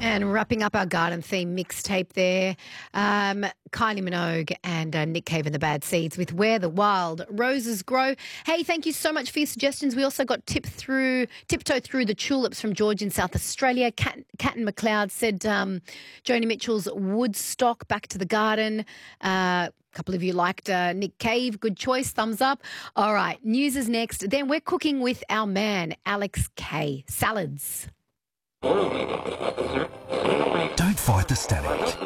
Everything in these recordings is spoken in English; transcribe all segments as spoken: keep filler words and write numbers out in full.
And wrapping up our garden theme mixtape there, um, Kylie Minogue and uh, Nick Cave and the Bad Seeds with Where the Wild Roses Grow. Hey, thank you so much for your suggestions. We also got tip through, Tiptoe Through the Tulips from George in South Australia. Cat, Cat and McLeod said um, Joni Mitchell's Woodstock, Back to the Garden. Uh, a couple of you liked uh, Nick Cave. Good choice. Thumbs up. All right. News is next. Then we're cooking with our man, Alex Kay. Salads. Don't fight the static.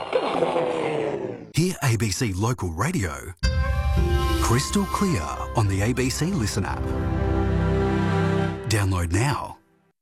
Hear A B C Local Radio crystal clear on the A B C Listen app. Download now.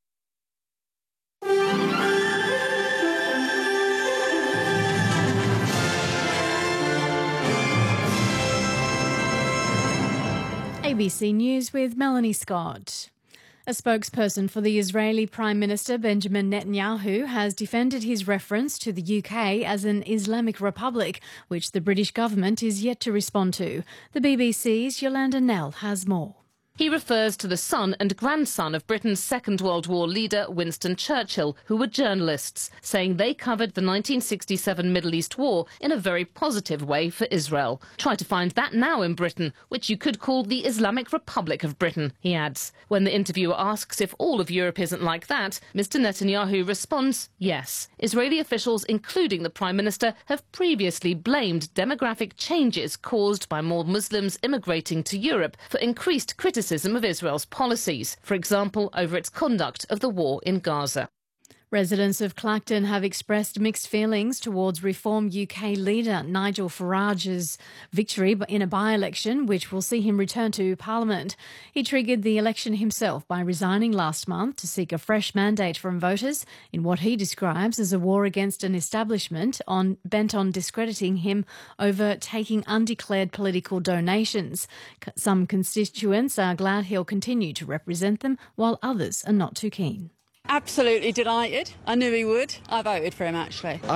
A B C News with Melanie Scott. A spokesperson for the Israeli Prime Minister Benjamin Netanyahu has defended his reference to the U K as an Islamic Republic, which the British government is yet to respond to. The B B C's Yolanda Nell has more. He refers to the son and grandson of Britain's Second World War leader Winston Churchill, who were journalists, saying they covered the nineteen sixty-seven Middle East War in a very positive way for Israel. Try to find that now in Britain, which you could call the Islamic Republic of Britain, he adds. When the interviewer asks if all of Europe isn't like that, Mister Netanyahu responds, yes. Israeli officials, including the Prime Minister, have previously blamed demographic changes caused by more Muslims immigrating to Europe for increased criticism of Israel's policies, for example, over its conduct of the war in Gaza. Residents of Clacton have expressed mixed feelings towards Reform U K leader Nigel Farage's victory in a by-election, which will see him return to Parliament. He triggered the election himself by resigning last month to seek a fresh mandate from voters in what he describes as a war against an establishment on, bent on discrediting him over taking undeclared political donations. Some constituents are glad he'll continue to represent them, while others are not too keen. Absolutely delighted. I knew he would. I voted for him, actually.